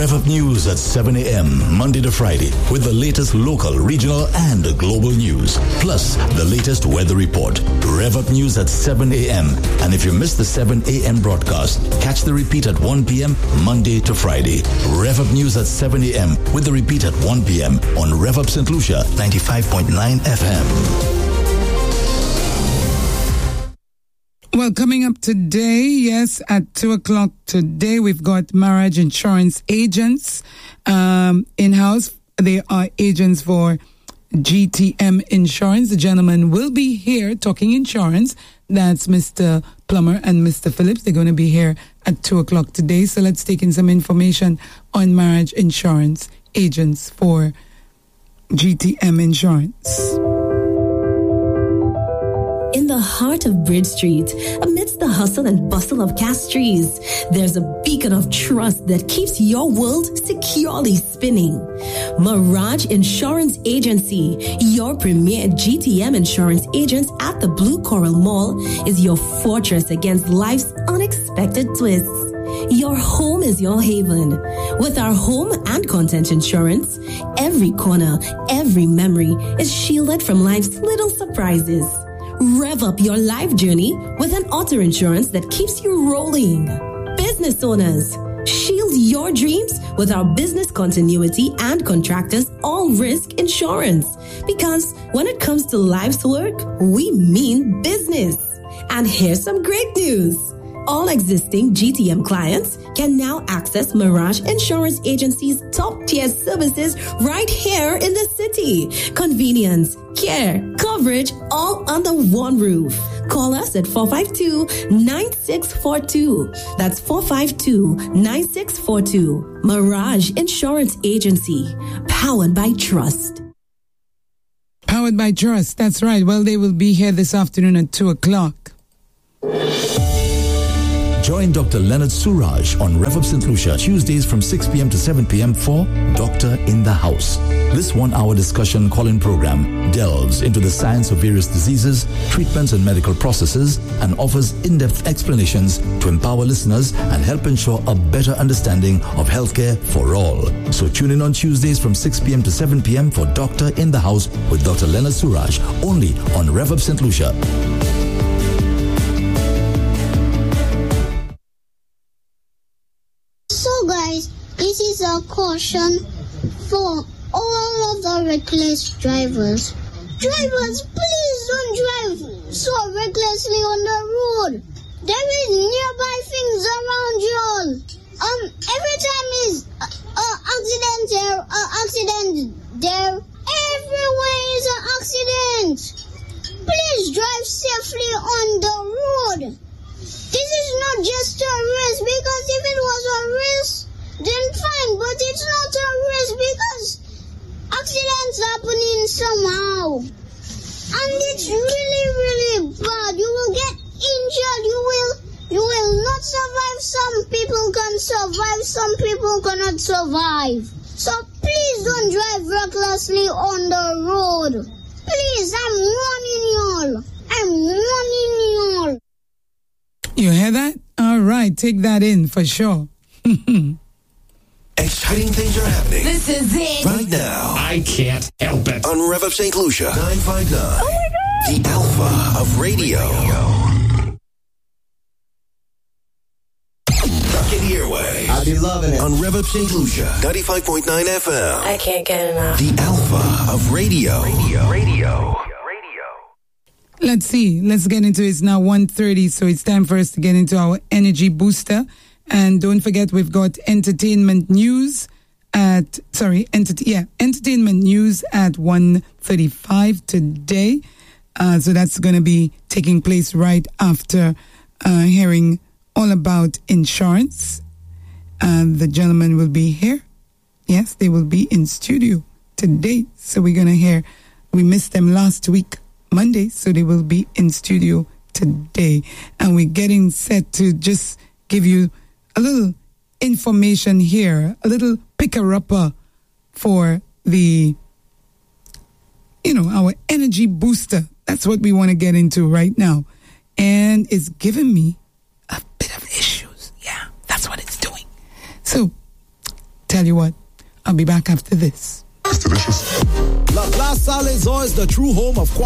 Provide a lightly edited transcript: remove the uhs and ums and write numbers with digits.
Rev Up News at 7 a.m. Monday to Friday with the latest local, regional, and global news. Plus, the latest weather report. Rev Up News at 7 a.m. And if you missed the 7 a.m. broadcast, catch the repeat at 1 p.m. Monday to Friday. Rev Up News at 7 a.m. with the repeat at 1 p.m. on Rev Up St. Lucia 95.9 FM. Well, coming up today, yes, at 2 o'clock today, we've got Marriage Insurance agents in-house. They are agents for GTM Insurance. The gentleman will be here talking insurance. That's Mr. Plummer and Mr. Phillips. They're going to be here at 2 o'clock today. So let's take in some information on Marriage Insurance agents for GTM Insurance. In the heart of Bridge Street, amidst the hustle and bustle of Castries, there's a beacon of trust that keeps your world securely spinning. Mirage Insurance Agency, your premier GTM insurance agent at the Blue Coral Mall, is your fortress against life's unexpected twists. Your home is your haven. With our home and content insurance, every corner, every memory is shielded from life's little surprises. Rev up your life journey with an auto insurance that keeps you rolling. Business owners, shield your dreams with our business continuity and contractors all risk insurance. Because when it comes to life's work, we mean business. And here's some great news. All existing GTM clients can now access Mirage Insurance Agency's top-tier services right here in the city. Convenience, care, coverage, all under one roof. Call us at 452-9642. That's 452-9642. Mirage Insurance Agency, powered by trust. Powered by trust, that's right. Well, they will be here this afternoon at 2 o'clock. Join Dr. Leonard Suraj on Rev Up St. Lucia Tuesdays from 6 p.m. to 7 p.m. for Doctor in the House. This 1-hour discussion call-in program delves into the science of various diseases, treatments, and medical processes, and offers in-depth explanations to empower listeners and help ensure a better understanding of healthcare for all. So tune in on Tuesdays from 6 p.m. to 7 p.m. for Doctor in the House with Dr. Leonard Suraj, only on Rev Up St. Lucia. So guys, this is a caution for all of the reckless drivers. Drivers, please don't drive so recklessly on the road. There is nearby things around you all. Every time is accident there. Everywhere is an accident. Please drive safely on the road. This is not just a race, because if it was a race, then fine, but it's not a race because accidents happening somehow. And it's really, really bad. You will get injured. You will not survive. Some people can survive. Some people cannot survive. So please don't drive recklessly on the road. Please, I'm warning you all. You hear that? All right, take that in for sure. Exciting things are happening. This is it. Right now. I can't help it. On Rev Up St. Lucia 959. Oh my God. The Alpha of Radio. Trucking your way. I be loving it. On Rev Up St. Lucia 95.9 FM. I can't get enough. The Alpha of Radio. Let's see. Let's get into it. It's now 1:30, so it's time for us to get into our energy booster. And don't forget, we've got entertainment news at entertainment news at 1:35 today. So that's going to be taking place right after hearing all about insurance. The gentleman will be here. Yes, they will be in studio today. So we're going to hear. We missed them last week, Monday, so they will be in studio today. And we're getting set to just give you a little information here, a little picker-upper for the, our energy booster. That's what we want to get into right now. And it's giving me a bit of issues. Yeah, that's what it's doing. So, tell you what, I'll be back after this. La Place Salazar is the true home of quality